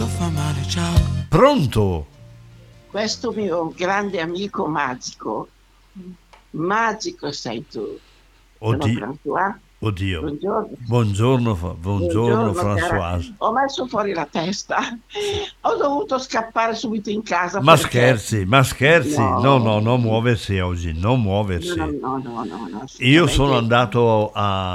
fa male, ciao. Pronto? Questo mio grande amico magico sei tu. Sono Oddio, François. oddio. Buongiorno. Buongiorno Buongiorno cara. Françoise. Ho messo fuori la testa. Ho dovuto scappare subito in casa Ma perché scherzi, ma scherzi? No, no, no, non muoversi oggi, non no, no, muoversi. no, no, no, no, Io sono assolutamente. andato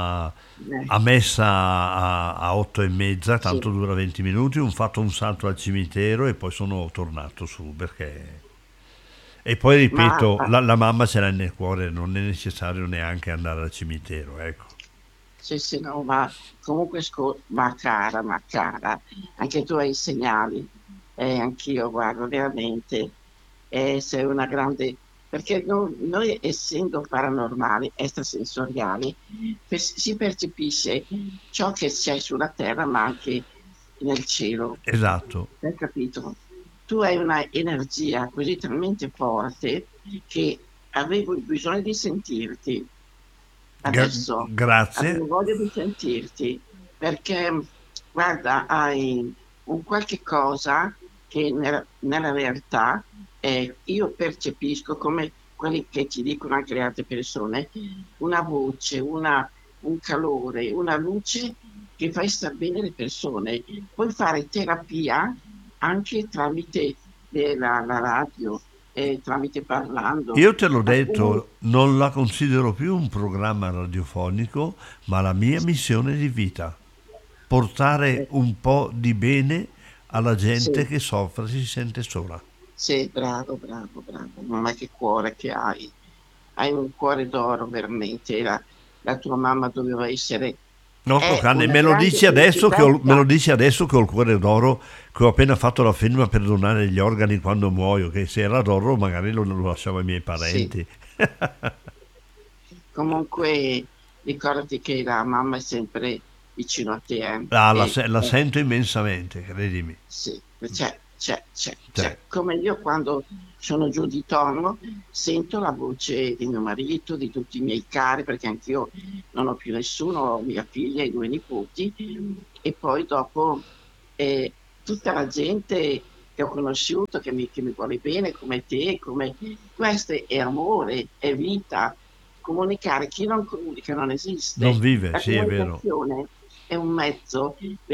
a messa a 8:30, Sì, tanto dura 20 minuti, ho fatto un salto al cimitero e poi sono tornato su perché... E poi ma ripeto, la mamma ce l'ha nel cuore, non è necessario neanche andare al cimitero, ecco. sì, sì, no, ma comunque, ma cara, anche tu hai i segnali, anch'io, guarda, veramente, sei una grande, perché noi essendo paranormali, extrasensoriali, si percepisce ciò che c'è sulla terra, ma anche nel cielo, Esatto. hai capito? Tu hai una energia così talmente forte che avevo il bisogno di sentirti. Adesso Grazie. avevo voglia di sentirti perché, guarda, hai un qualche cosa che nella realtà io percepisco come quelli che ci dicono anche le altre persone, una voce, un calore, una luce che fa star bene le persone. Puoi fare terapia anche tramite la radio, tramite parlando. Io te l'ho Alcuni detto, non la considero più un programma radiofonico, ma la mia missione di vita. Portare eh, un po' di bene alla gente sì. che soffre, si sente sola. Sì, bravo, bravo, bravo. Ma che cuore che hai. Hai un cuore d'oro veramente. La tua mamma doveva essere, Orco è cane, una grande me lo principessa. dici adesso che ho il cuore d'oro, che ho appena fatto la firma per donare gli organi quando muoio, che se era d'oro magari lo lasciavo ai miei Sì. parenti. Comunque ricordati che la mamma è sempre vicino a te, eh. Ah, E, la sento immensamente, credimi. sì, Cioè, c'è. Come io quando sono giù di tono sento la voce di mio marito, di tutti i miei cari, perché anch'io non ho più nessuno, ho mia figlia e due nipoti, e poi dopo tutta la gente che ho conosciuto, che mi vuole bene, come te, come questo è amore, è vita. Comunicare, chi non comunica non non esiste. vive, La sì, è vero. comunicazione è un mezzo